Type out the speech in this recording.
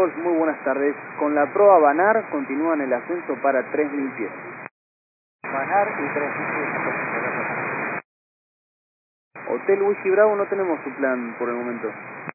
Golf, muy buenas tardes. Con la proa Banar continúan el ascenso para 3.000 pies. Banar y 3.000 pies. Hotel Whisky Bravo no tenemos su plan por el momento.